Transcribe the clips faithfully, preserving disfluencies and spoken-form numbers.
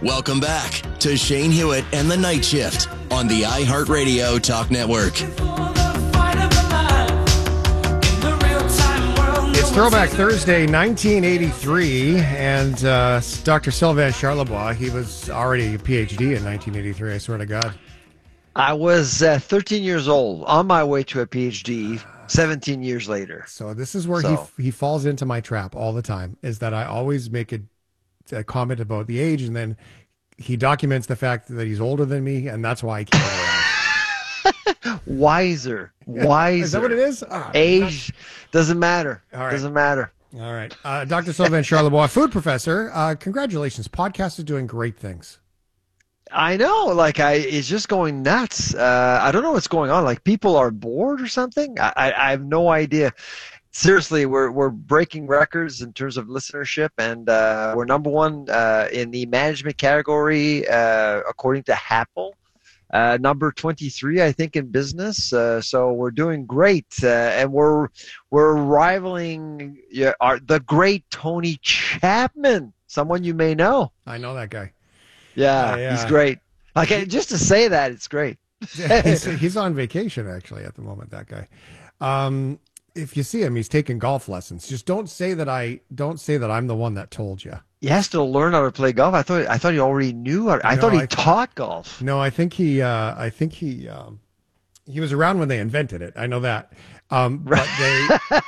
Welcome back to Shane Hewitt and the Night Shift on the iHeartRadio Talk Network. It's Throwback Thursday, nineteen eighty-three, and uh, Doctor Sylvain Charlebois, he was already a P H D in nineteen eighty-three, I swear to God. I was uh, thirteen years old, on my way to a P H D, seventeen years later. So this is where So. he he falls into my trap all the time, is that I always make a, a comment about the age, and then he documents the fact that he's older than me, and that's why I keep it around. Wiser. Wiser. Is that what it is? Oh, Age doesn't matter. All right. Doesn't matter. All right. Uh, Doctor Sylvain Charlebois, food professor, uh, congratulations. Podcast is doing great things. I know, like I, it's just going nuts. Uh, I don't know what's going on. Like people are bored or something. I, I, I have no idea. Seriously, we're we're breaking records in terms of listenership, and uh, we're number one uh, in the management category uh, according to Apple. Uh, number twenty-three, I think, in business. Uh, so we're doing great, uh, and we're we're rivaling yeah, our, the great Tony Chapman, someone you may know. I know that guy. Yeah, Uh, yeah. he's great. Like just to say that, it's great. he's, he's on vacation actually at the moment. That guy. Um, if you see him, he's taking golf lessons. Just don't say that I don't say that I'm the one that told you. He has to learn how to play golf. I thought I thought he already knew. I, I No, thought he I- taught golf. No, I think he. Uh, I think he. Um, he was around when they invented it. I know that. Um, but they.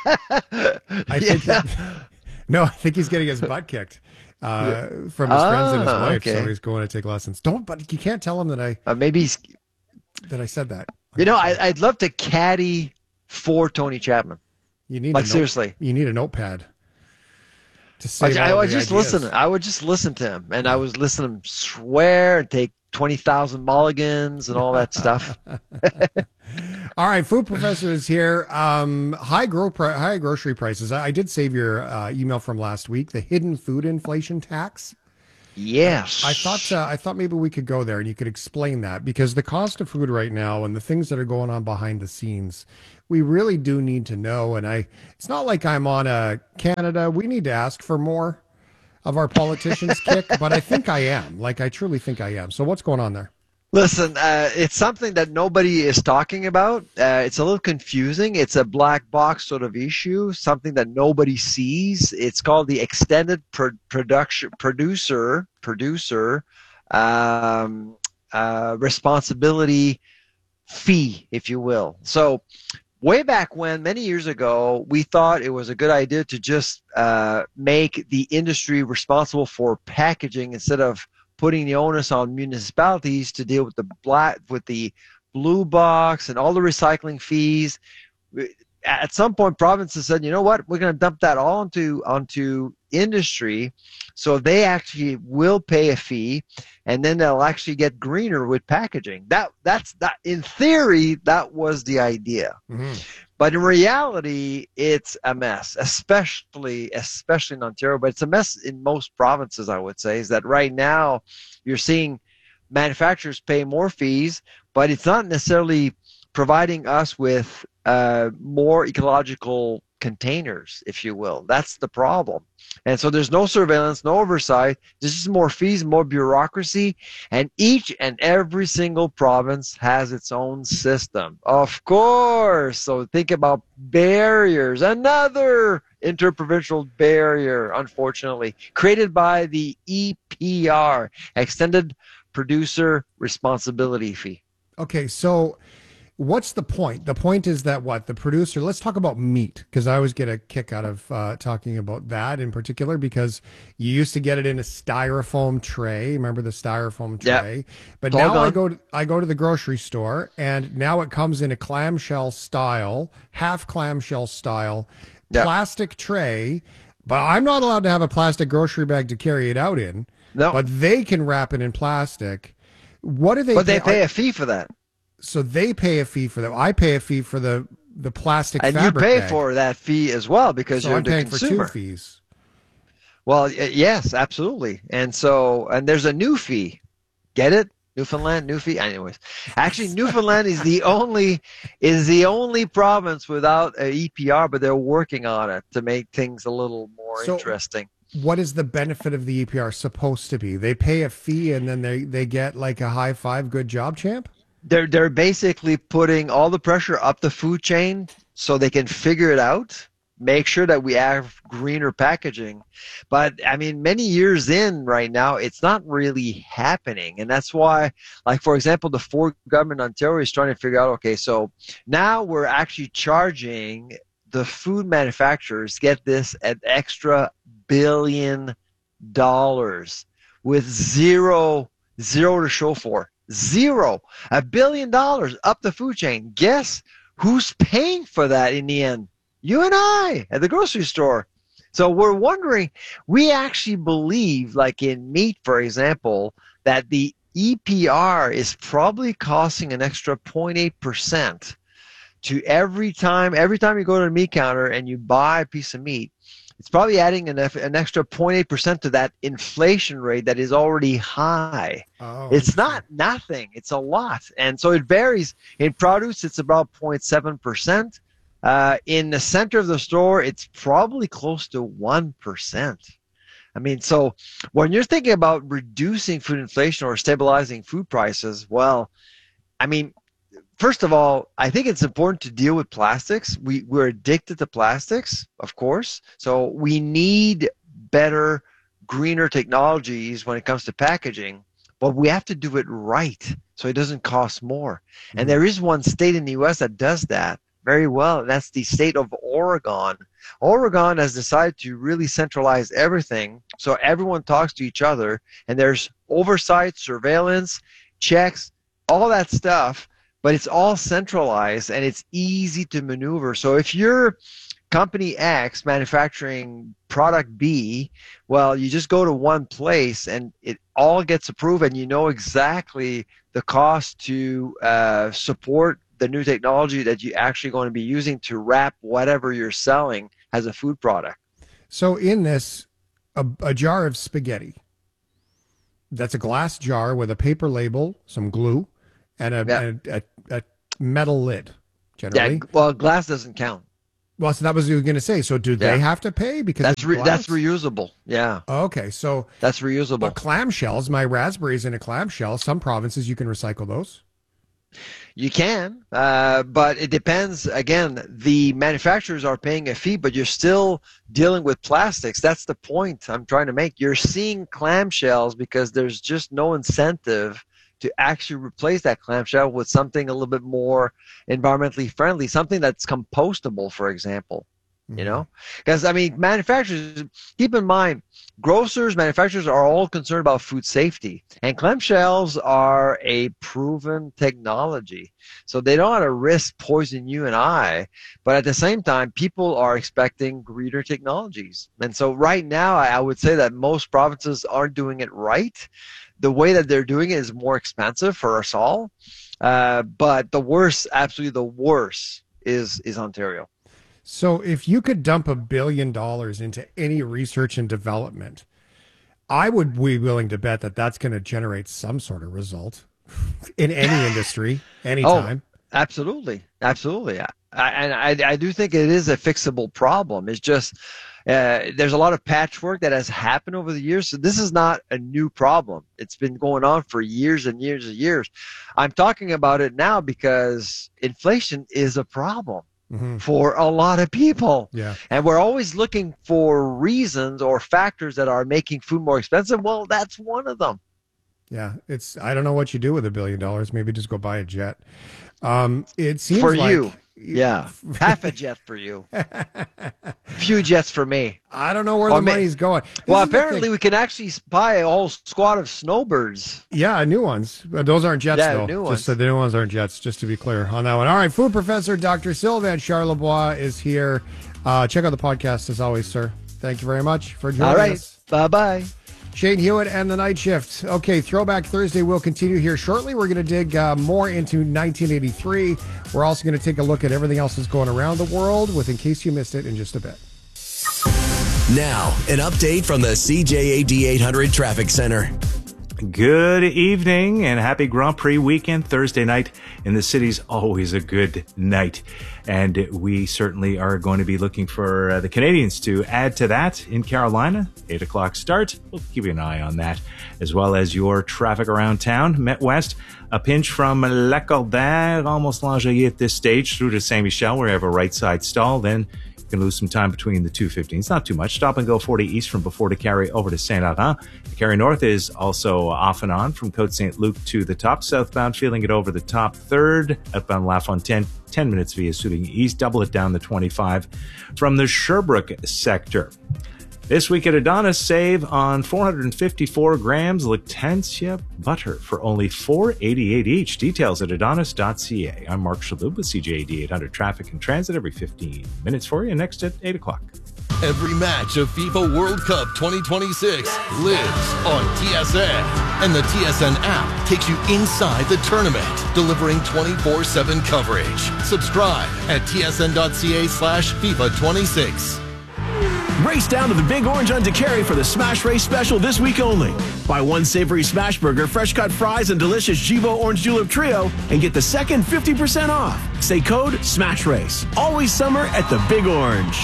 I think. Yeah. That, no, I think he's getting his butt kicked uh, from his friends and his Ah, wife. So okay. he's going to take lessons. Don't. But you can't tell him that I Uh, maybe he's. that I said that. You know, I, I'd love to caddy for Tony Chapman. You need Like a note- seriously. You need a notepad. To I, save I all would the just ideas. listen. I would just listen to him, and I was listening to him swear and take twenty thousand mulligans and all that stuff. All right, food professor is here. Um, high gro pri- high grocery prices. I, I did save your uh, email from last week. The hidden food inflation tax. Yes. I thought uh, I thought maybe we could go there and you could explain that, because the cost of food right now and the things that are going on behind the scenes, we really do need to know. And I, it's not like I'm on a Canada. We need to ask for more of our politicians kick, but I think I am. Like I truly think I am. So what's going on there? Listen, uh, it's something that nobody is talking about. Uh, it's a little confusing. It's a black box sort of issue, something that nobody sees. It's called the extended pro- production producer producer um, uh, responsibility fee, if you will. So way back when, many years ago, we thought it was a good idea to just uh, make the industry responsible for packaging instead of putting the onus on municipalities to deal with the black, with the blue box and all the recycling fees. At some point, provinces said, you know what, we're going to dump that all onto onto industry, so they actually will pay a fee, and then they'll actually get greener with packaging. That that's that. In theory, that was the idea. Mm-hmm. But in reality, it's a mess, especially especially in Ontario. But it's a mess in most provinces, I would say, is that right now you're seeing manufacturers pay more fees, but it's not necessarily providing us with uh, more ecological containers, if you will. That's the problem. And so there's no surveillance, no oversight. There's just more fees, more bureaucracy. And each and every single province has its own system. Of course. So think about barriers. Another interprovincial barrier, unfortunately, created by the E P R, Extended Producer Responsibility Fee. Okay, so what's the point? The point is that what? The producer, let's talk about meat, because I always get a kick out of uh, talking about that in particular, because you used to get it in a styrofoam tray. Remember the styrofoam tray? Yep. But It's all now I gone. go to, I go to the grocery store, and now it comes in a clamshell style, half clamshell style, Yep. plastic tray. But I'm not allowed to have a plastic grocery bag to carry it out in. No. But they can wrap it in plastic. What do they But they pay? pay a fee for that. So they pay a fee for that. I pay a fee for the the plastic And you fabric pay bag. for that fee as well because So you're I'm the paying consumer. for two fees. Well, y- yes, absolutely. And so, and there's a new fee. Get it? Newfoundland, new fee. Anyways, actually, Newfoundland is the only is the only province without a E P R, but they're working on it to make things a little more So- interesting. what is the benefit of the E P R supposed to be? They pay a fee and then they, they get like a high five, good job, champ? They're they're basically putting all the pressure up the food chain so they can figure it out, make sure that we have greener packaging. But I mean, many years in right now, it's not really happening. And that's why, like, for example, the Ford government in Ontario is trying to figure out, okay, so now we're actually charging the food manufacturers, get this, an extra billion dollars with zero, zero to show for. Zero. A billion dollars up the food chain. Guess who's paying for that in the end? You and I at the grocery store. So we're wondering, we actually believe, like in meat, for example, that the E P R is probably costing an extra zero point eight percent to every time, every time you go to a meat counter and you buy a piece of meat. It's probably adding an, an extra zero point eight percent to that inflation rate that is already high. Oh, it's not nothing. It's a lot. And so it varies. In produce, it's about zero point seven percent. Uh, in the center of the store, it's probably close to one percent. I mean, so when you're thinking about reducing food inflation or stabilizing food prices, well, I mean, first of all, I think it's important to deal with plastics. We, we're addicted to plastics, of course. So we need better, greener technologies when it comes to packaging, but we have to do it right so it doesn't cost more. Mm-hmm. And there is one state in the U S that does that very well, and that's the state of Oregon. Oregon has decided to really centralize everything so everyone talks to each other, and there's oversight, surveillance, checks, all that stuff. But it's all centralized and it's easy to maneuver. So if you're company X manufacturing product B, well, you just go to one place and it all gets approved and you know exactly the cost to uh, support the new technology that you're actually going to be using to wrap whatever you're selling as a food product. So in this, a, a jar of spaghetti, that's a glass jar with a paper label, some glue, and a, yeah. a, a, a metal lid, generally. Yeah, well, glass doesn't count. Well, so that was what I was going to say. So do yeah. they have to pay? Because that's re- that's reusable. Yeah. Okay, so that's reusable. But clamshells, my raspberries in a clamshell, some provinces you can recycle those. You can, uh, but it depends. Again, the manufacturers are paying a fee, but you're still dealing with plastics. That's the point I'm trying to make. You're seeing clamshells because there's just no incentive to actually replace that clamshell with something a little bit more environmentally friendly, something that's compostable, for example. Mm-hmm. You know, because I mean, manufacturers, keep in mind, grocers, manufacturers are all concerned about food safety, and clamshells are a proven technology. So they don't want to risk poisoning you and I, but at the same time, people are expecting greener technologies. And so right now, I would say that most provinces aren't doing it right. The way that they're doing it is more expensive for us all. Uh, but the worst, absolutely the worst, is is Ontario. So if you could dump a billion dollars into any research and development, I would be willing to bet that that's going to generate some sort of result in any industry, anytime. Oh, absolutely. Absolutely. I, and I, I do think it is a fixable problem. It's just uh, there's a lot of patchwork that has happened over the years. So this is not a new problem. It's been going on for years and years and years. I'm talking about it now because inflation is a problem. Mm-hmm. For a lot of people. Yeah. And we're always looking for reasons or factors that are making food more expensive. Well, that's one of them. Yeah. It's, I don't know what you do with a billion dollars. Maybe just go buy a jet. Um, it seems for like, you. Yeah. Half a jet for you. Few jets for me. I don't know where or the may- money's going. This well, apparently we can actually buy a whole squad of snowbirds. Yeah, new ones. But those aren't jets, yeah, though. New ones. Just so the new ones aren't jets, just to be clear on that one. All right, food professor Doctor Sylvain Charlebois is here. Uh, check out the podcast as always, sir. Thank you very much for joining All right. us. Bye-bye. Shane Hewitt and the Night Shift. Okay, Throwback Thursday will continue here shortly. We're going to dig uh, more into nineteen eighty-three. We're also going to take a look at everything else that's going around the world with In Case You Missed It in just a bit. Now, an update from the C J A D eight hundred Traffic Center. Good evening and happy Grand Prix weekend. Thursday night in the city's always a good night. And we certainly are going to be looking for uh, the Canadians to add to that in Carolina. eight o'clock start. We'll keep an eye on that, as well as your traffic around town. Met West, a pinch from Lacordaire, almost L'Angelier at this stage, through to Saint-Michel, where you have a right side stall. Then you can lose some time between the two fifteen. It's not too much. Stop and go forty east from before to carry over to Saint-Laurent. The carry north is also off and on from Côte Saint-Luc to the top. Southbound, feeling it over the top third. Outbound La Fontaine, ten minutes via Souligny East. Double it down the twenty-five from the Sherbrooke sector. This week at Adonis, save on four hundred fifty-four grams Lactantia butter for only four dollars and eighty-eight cents each. Details at adonis dot c a. I'm Mark Shalhoub with C J A D eight hundred Traffic and Transit every fifteen minutes for you. Next at eight o'clock. Every match of FIFA World Cup twenty twenty-six lives on T S N. And the T S N app takes you inside the tournament, delivering twenty-four seven coverage. Subscribe at T S N dot c a slash FIFA twenty-six. Race down to the Big Orange on DeCary for the Smash Race special this week only. Buy one savory smash burger, fresh cut fries, and delicious Jivo Orange Julep Trio, and get the second fifty percent off. Say code SMASH RACE. Always summer at the Big Orange.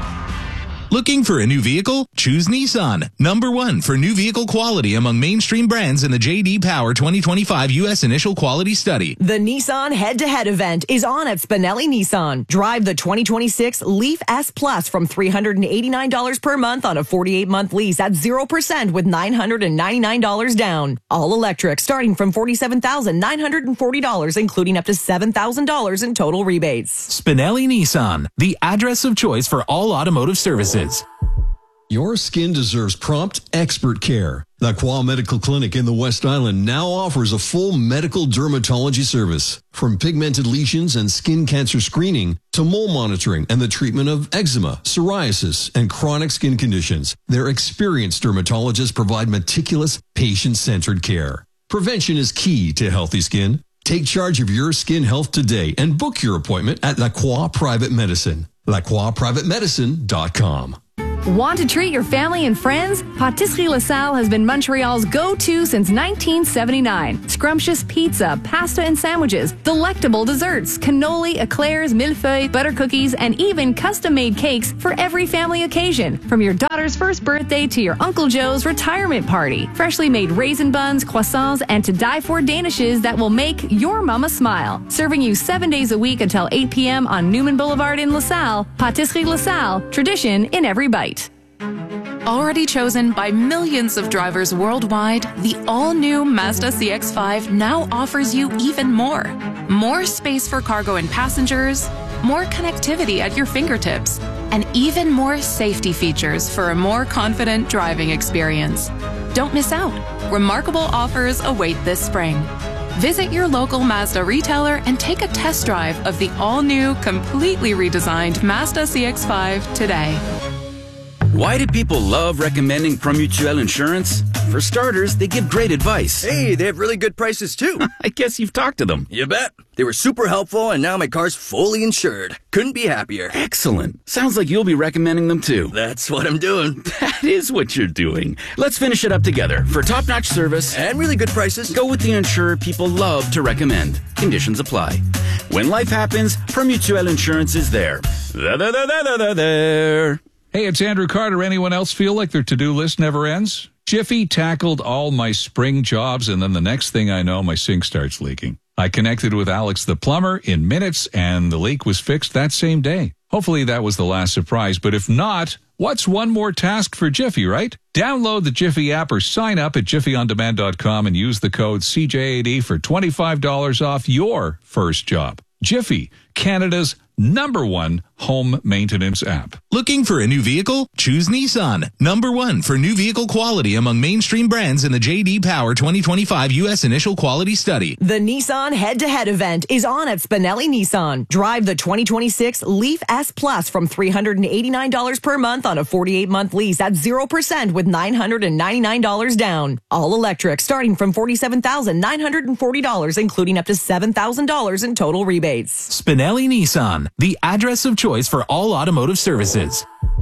Looking for a new vehicle? Choose Nissan. Number one for new vehicle quality among mainstream brands in the J D Power twenty twenty-five U S Initial Quality Study. The Nissan head-to-head event is on at Spinelli Nissan. Drive the twenty twenty-six Leaf S Plus from three hundred eighty-nine dollars per month on a forty-eight month lease at zero percent with nine hundred ninety-nine dollars down. All electric starting from forty-seven thousand nine hundred forty dollars, including up to seven thousand dollars in total rebates. Spinelli Nissan, the address of choice for all automotive services. Your skin deserves prompt, expert care. La Croix Medical Clinic in the West Island now offers a full medical dermatology service. From pigmented lesions and skin cancer screening to mole monitoring and the treatment of eczema, psoriasis, and chronic skin conditions, their experienced dermatologists provide meticulous, patient-centered care. Prevention is key to healthy skin. Take charge of your skin health today and book your appointment at La Croix Private Medicine. la croix private medicine dot com. Want to treat your family and friends? Patisserie La Salle has been Montreal's go-to since nineteen seventy-nine. Scrumptious pizza, pasta and sandwiches, delectable desserts, cannoli, eclairs, millefeuilles, butter cookies, and even custom-made cakes for every family occasion. From your daughter's first birthday to your Uncle Joe's retirement party. Freshly made raisin buns, croissants, and to-die-for danishes that will make your mama smile. Serving you seven days a week until eight p.m. on Newman Boulevard in La Salle. Patisserie La Salle, tradition in every bite. Already chosen by millions of drivers worldwide, the all-new Mazda C X five now offers you even more. More space for cargo and passengers, more connectivity at your fingertips, and even more safety features for a more confident driving experience. Don't miss out. Remarkable offers await this spring. Visit your local Mazda retailer and take a test drive of the all-new, completely redesigned Mazda C X five today. Why do people love recommending Promutuel Insurance? For starters, they give great advice. Hey, they have really good prices too. I guess you've talked to them. You bet. They were super helpful and now my car's fully insured. Couldn't be happier. Excellent. Sounds like you'll be recommending them too. That's what I'm doing. That is what you're doing. Let's finish it up together. For top-notch service and really good prices, go with the insurer people love to recommend. Conditions apply. When life happens, Promutuel Insurance is there. There, there, there, there, there, there. Hey, it's Andrew Carter. Anyone else feel like their to-do list never ends? Jiffy tackled all my spring jobs, and then the next thing I know, my sink starts leaking. I connected with Alex the plumber in minutes, and the leak was fixed that same day. Hopefully that was the last surprise, but if not, what's one more task for Jiffy, right? Download the Jiffy app or sign up at jiffy on demand dot com and use the code C J A D for twenty-five dollars off your first job. Jiffy, Canada's number one home maintenance app. Looking for a new vehicle? Choose Nissan. Number one for new vehicle quality among mainstream brands in the J D Power twenty twenty-five U S Initial Quality Study. The Nissan head-to-head event is on at Spinelli Nissan. Drive the twenty twenty-six Leaf S Plus from three hundred eighty-nine dollars per month on a forty-eight month lease at zero percent with nine hundred ninety-nine dollars down. All electric starting from forty-seven thousand nine hundred forty dollars, including up to seven thousand dollars in total rebates. Spinelli Nissan, the address of choice for all automotive services.